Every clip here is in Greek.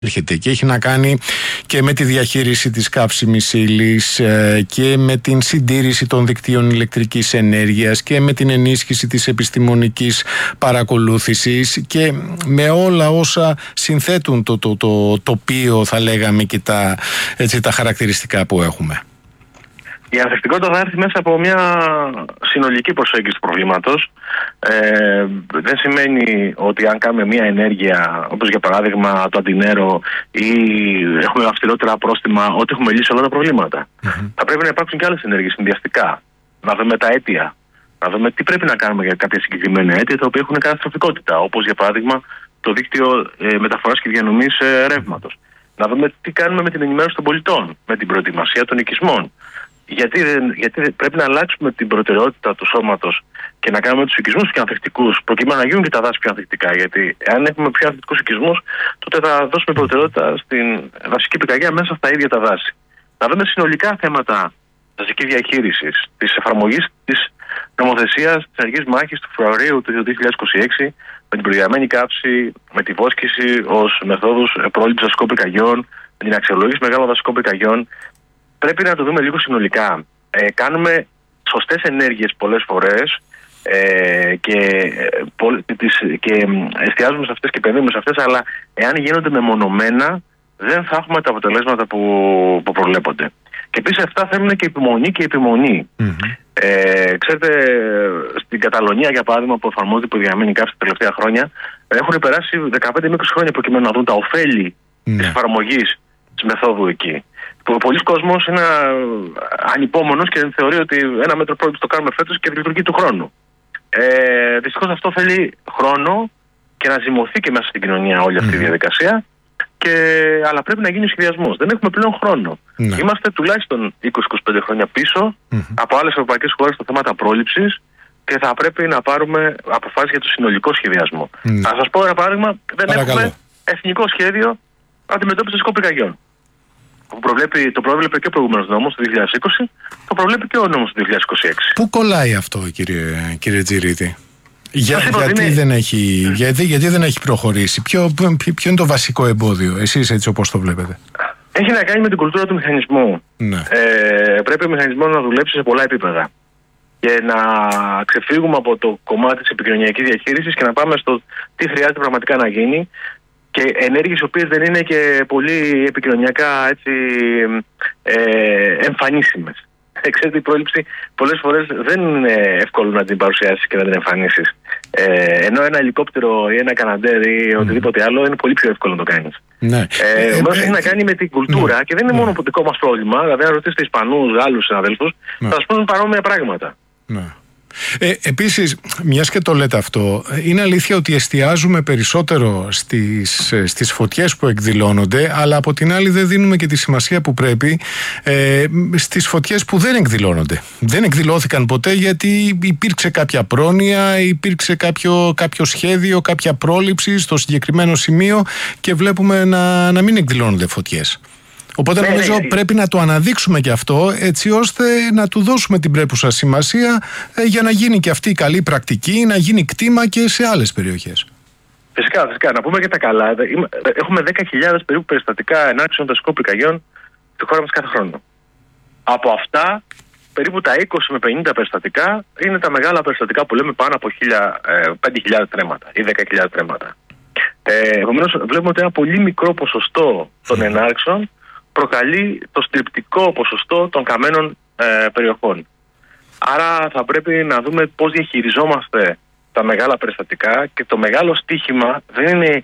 έρχεται και έχει να κάνει και με τη διαχείριση της καύσιμης ύλης και με την συντήρηση των δικτύων ηλεκτρικής ενέργειας και με την ενίσχυση της επιστημονικής παρακολούθησης και με όλα όσα συνθέτουν το τοπίο, θα λέγαμε, και τα χαρακτηριστικά που έχουμε. Η ανθεκτικότητα θα έρθει μέσα από μια συνολική προσέγγιση του προβλήματος. Δεν σημαίνει ότι αν κάνουμε μια ενέργεια, όπως για παράδειγμα το αντινέρο, ή έχουμε αυστηρότερα πρόστιμα, ότι έχουμε λύσει όλα τα προβλήματα. Θα πρέπει να υπάρξουν και άλλες ενέργειες συνδυαστικά. Να δούμε τα αίτια. Να δούμε τι πρέπει να κάνουμε για κάποια συγκεκριμένα αίτια τα οποία έχουν καταστροφικότητα. Όπως για παράδειγμα το δίκτυο μεταφοράς και διανομής ρεύματος. Να δούμε τι κάνουμε με την ενημέρωση των πολιτών, με την προετοιμασία των οικισμών. Γιατί πρέπει να αλλάξουμε την προτεραιότητα του σώματος και να κάνουμε τους οικισμούς πιο ανθεκτικούς, προκειμένου να γίνουν και τα δάση πιο ανθεκτικά. Γιατί αν έχουμε πιο ανθεκτικούς οικισμούς, τότε θα δώσουμε προτεραιότητα στην δασική πυρκαγιά μέσα στα ίδια τα δάση. Να δούμε συνολικά θέματα δασικής διαχείρισης, της εφαρμογής της νομοθεσίας της Ενεργής Μάχης του Φεβρουαρίου του 2026, με την προγραμμένη κάψη, με τη βόσκηση ως μεθόδους πρόληψης δασικών πυρκαγιών, με την αξιολόγηση μεγάλων δασικών πυρκαγιών. Πρέπει να το δούμε λίγο συνολικά. Κάνουμε σωστές ενέργειες πολλές φορές και εστιάζουμε σε αυτές και επενδύουμε σε αυτές, αλλά εάν γίνονται μεμονωμένα δεν θα έχουμε τα αποτελέσματα που προβλέπονται. Και επίσης αυτά θέλουν και επιμονή και επιμονή. Ξέρετε, στην Καταλωνία, για παράδειγμα, που εφαρμόζεται η προγραμμένη κάψη τα τελευταία χρόνια, έχουν περάσει 15 με 20 χρόνια προκειμένου να δουν τα ωφέλη της εφαρμογής της μεθόδου εκεί. Πολλοί κόσμος είναι ανυπόμονος και θεωρεί ότι ένα μέτρο πρόληψης το κάνουμε φέτος και λειτουργεί του χρόνου. Δυστυχώς αυτό θέλει χρόνο και να ζυμωθεί και μέσα στην κοινωνία όλη αυτή η διαδικασία. Αλλά πρέπει να γίνει ο σχεδιασμός. Δεν έχουμε πλέον χρόνο. Είμαστε τουλάχιστον 20-25 χρόνια πίσω από άλλες ευρωπαϊκές χώρες στα θέματα πρόληψης και θα πρέπει να πάρουμε αποφάσεις για το συνολικό σχεδιασμό. Θα σας πω ένα παράδειγμα. Δεν έχουμε εθνικό σχέδιο αντιμετώπισης δασικών πυρκαγιών. Το προέβλεπε και ο προηγούμενος νόμος του 2020, το προβλέπει και ο νόμος του 2026. Πού κολλάει αυτό, κύριε Τζιρίτη? Γιατί δεν έχει προχωρήσει? Ποιο είναι το βασικό εμπόδιο, εσείς έτσι όπως το βλέπετε? Έχει να κάνει με την κουλτούρα του μηχανισμού. Πρέπει ο μηχανισμός να δουλέψει σε πολλά επίπεδα και να ξεφύγουμε από το κομμάτι της επικοινωνιακής διαχείρισης και να πάμε στο τι χρειάζεται πραγματικά να γίνει. Και ενέργειες οι οποίες δεν είναι και πολύ επικοινωνιακά εμφανίσιμες. Ξέρετε, η πρόληψη πολλές φορές δεν είναι εύκολο να την παρουσιάσεις και να την εμφανίσεις. Ενώ ένα ελικόπτερο ή ένα καναντέρ ή οτιδήποτε άλλο είναι πολύ πιο εύκολο να το κάνεις. Έχει να κάνει με την κουλτούρα και δεν είναι μόνο δικό μας πρόβλημα. Δηλαδή, αν ρωτήσετε Ισπανούς, Γάλλους συναδέλφους, θα σας πούν παρόμοια πράγματα. Επίσης, μιας και το λέτε αυτό, είναι αλήθεια ότι εστιάζουμε περισσότερο στις φωτιές που εκδηλώνονται, αλλά από την άλλη δεν δίνουμε και τη σημασία που πρέπει στις φωτιές που δεν εκδηλώνονται. Δεν εκδηλώθηκαν ποτέ γιατί υπήρξε κάποια πρόνοια, υπήρξε κάποιο σχέδιο, κάποια πρόληψη στο συγκεκριμένο σημείο και βλέπουμε να μην εκδηλώνονται φωτιές. Οπότε νομίζω πρέπει να το αναδείξουμε και αυτό, έτσι ώστε να του δώσουμε την πρέπουσα σημασία για να γίνει και αυτή η καλή πρακτική, να γίνει κτήμα και σε άλλες περιοχές. Φυσικά. Να πούμε και τα καλά. Έχουμε 10.000 περίπου περιστατικά ενάρξεων δασικών πυρκαγιών στη χώρα μας κάθε χρόνο. Από αυτά, περίπου τα 20 με 50 περιστατικά είναι τα μεγάλα περιστατικά που λέμε πάνω από 5.000 τρέματα ή 10.000 τρέματα. Επομένως, βλέπουμε ότι ένα πολύ μικρό ποσοστό των ενάρξεων προκαλεί το στριπτικό ποσοστό των καμένων περιοχών. Άρα θα πρέπει να δούμε πώς διαχειριζόμαστε τα μεγάλα περιστατικά και το μεγάλο στίχημα δεν είναι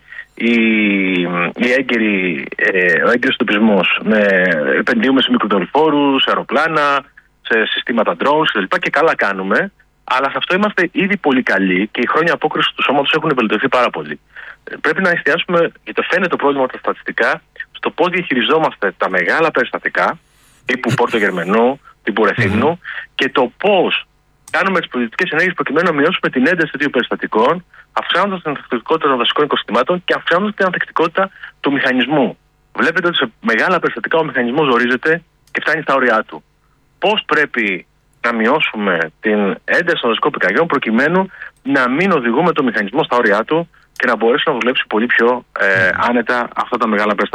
ο έγκυρος τοπισμός. Επενδύουμε σε μικροδορυφόρους, σε αεροπλάνα, σε συστήματα drones κλπ. Και καλά κάνουμε, αλλά σε αυτό είμαστε ήδη πολύ καλοί και οι χρόνια απόκρισης του σώματος έχουν βελτιωθεί πάρα πολύ. Πρέπει να εστιάσουμε, γιατί φαίνεται το πρόβλημα από τα στατιστικά, στο πώς διαχειριζόμαστε τα μεγάλα περιστατικά, τύπου Πόρτο Γερμενού, τύπου Ρεθύμνου, και το πώς κάνουμε τις πολιτικές ενέργειες προκειμένου να μειώσουμε την ένταση τέτοιων περιστατικών, αυξάνοντας την ανθεκτικότητα των δασικών οικοσυστημάτων και αυξάνοντας την ανθεκτικότητα του μηχανισμού. Βλέπετε ότι σε μεγάλα περιστατικά ο μηχανισμός ζορίζεται και φτάνει στα όρια του. Πώς πρέπει να μειώσουμε την ένταση των δασικών πυρκαγιών προκειμένου να μην οδηγούμε το μηχανισμό στα όρια του και να μπορέσει να δουλέψει πολύ πιο άνετα αυτά τα μεγάλα περιστατικά.